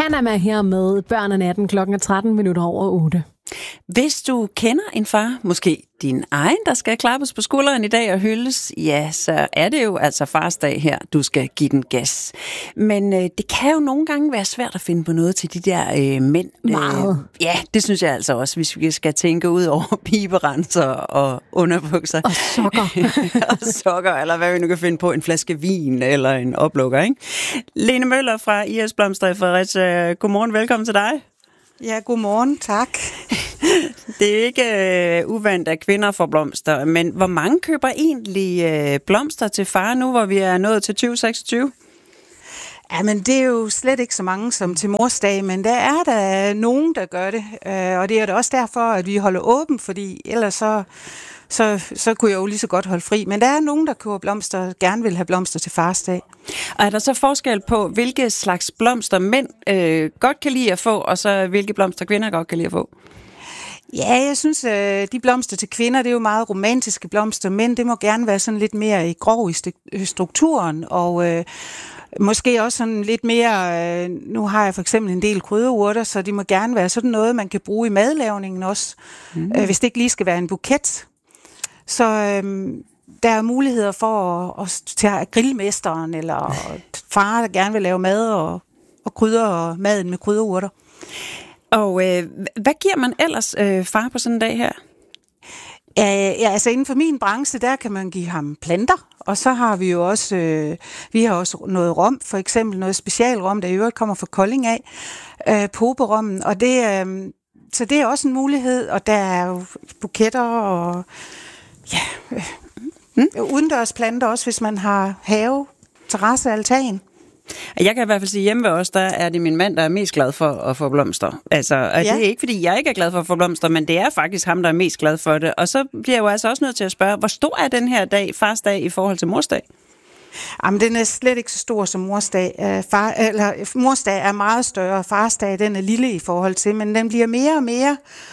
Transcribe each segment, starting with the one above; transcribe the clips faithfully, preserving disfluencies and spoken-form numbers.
Panama her med Børn af natten, klokken er tretten minutter over otte. Hvis du kender en far, måske din egen, der skal klappes på skulderen i dag og hyldes, ja, så er det jo altså farsdag her, du skal give den gas. Men øh, det kan jo nogle gange være svært at finde på noget til de der øh, mænd. Meget. Øh, ja, det synes jeg altså også, hvis vi skal tænke ud over piberenser og underbukser. Og sokker. og sokker, eller hvad vi nu kan finde på, en flaske vin eller en oplukker, ikke? Lene Møller fra I S Blomster i Fredericia. Godmorgen, velkommen til dig. Ja, godmorgen, tak. Det er ikke øh, uvandt, at kvinder får blomster, men hvor mange køber egentlig øh, blomster til far nu, hvor vi er nået til tyve seksogtyve? Ja, men det er jo slet ikke så mange som til morsdag, men der er der nogen, der gør det. Øh, og det er da også derfor, at vi holder åben, fordi ellers så, så, så kunne jeg jo lige så godt holde fri. Men der er nogen, der køber blomster og gerne vil have blomster til farsdag. Og er der så forskel på, hvilke slags blomster mænd øh, godt kan lide at få, og så hvilke blomster kvinder godt kan lide at få? Ja, jeg synes, at de blomster til kvinder, det er jo meget romantiske blomster, men det må gerne være sådan lidt mere i grov i strukturen, og øh, måske også sådan lidt mere, øh, nu har jeg for eksempel en del krydderurter, så de må gerne være sådan noget, man kan bruge i madlavningen også, mm. øh, hvis det ikke lige skal være en buket. Så øh, der er muligheder for at, at tage grillmesteren, eller far, der gerne vil lave mad, og, og krydder maden med krydderurter. Og øh, hvad giver man ellers øh, far på sådan en dag her? Ja, ja, altså inden for min branche, der kan man give ham planter, og så har vi jo også, øh, vi har også noget rom, for eksempel noget specialrom, der i øvrigt kommer fra Kolding af, øh, Poberommen, og det, øh, så det er også en mulighed, og der er jo buketter og ja, øh, mm. udendørsplanter også, hvis man har have, terrasse, altan. Jeg kan i hvert fald sige, hjemme ved os, der er det min mand, der er mest glad for at få blomster. Altså, og ja. Det er ikke, fordi jeg ikke er glad for at få blomster, men det er faktisk ham, der er mest glad for det. Og så bliver jeg jo altså også nødt til at spørge, hvor stor er den her dag, farsdag, i forhold til morsdag? Jamen, den er slet ikke så stor som morsdag. Far, eller, morsdag er meget større, farsdag den er lille i forhold til, men den bliver mere og mere.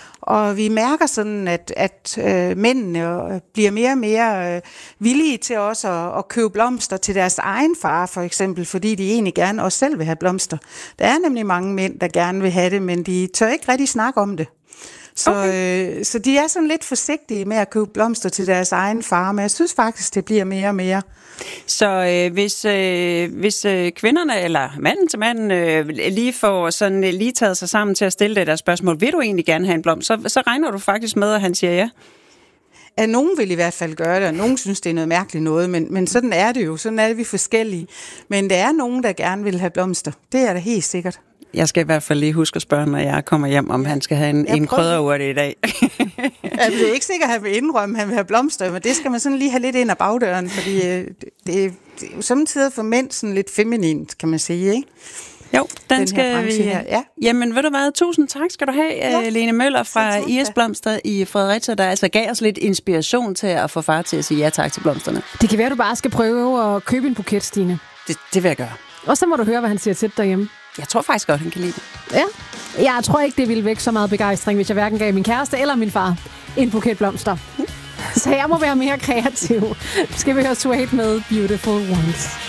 Og vi mærker sådan, at, at øh, mændene bliver mere og mere øh, villige til også at, at købe blomster til deres egen far, for eksempel, fordi de egentlig gerne også selv vil have blomster. Der er nemlig mange mænd, der gerne vil have det, men de tør ikke rigtig snakke om det. Så, okay. øh, så de er sådan lidt forsigtige med at købe blomster til deres egen far, men jeg synes faktisk, det bliver mere og mere. Så øh, hvis, øh, hvis øh, kvinderne, eller manden til manden, øh, lige får sådan, øh, lige taget sig sammen til at stille det der spørgsmål, vil du egentlig gerne have en blomst, så, så regner du faktisk med, at han siger ja? Ja, nogen vil i hvert fald gøre det, og nogen synes, det er noget mærkeligt noget, men, men sådan er det jo, sådan er vi forskellige. Men der er nogen, der gerne vil have blomster, det er da helt sikkert. Jeg skal i hvert fald lige huske at spørge, når jeg kommer hjem, om han skal have en, en krydderurte i dag. Ja, det er ikke sikkert, at han vil indrømme, at han vil have blomster, men det skal man sådan lige have lidt ind ad bagdøren, fordi det, det er jo samtidig for mænd sådan lidt feminint, kan man sige, ikke? Jo, den, den skal vi... Her. Ja. Jamen, ved du hvad, tusind tak skal du have, ja. Lene Møller fra I S Blomster i Fredericia, der altså gav os lidt inspiration til at få far til at sige ja tak til blomsterne. Det kan være, du bare skal prøve at købe en buket, Stine. Det, det vil jeg gøre. Og så må du høre, hvad han siger til derhjemme. Jeg tror faktisk godt, han kan lide det. Ja, jeg tror ikke, det ville vække så meget begejstring, hvis jeg hverken gav min kæreste eller min far en buket blomster. Så jeg må være mere kreativ. Skal vi høre Suede med Beautiful Ones.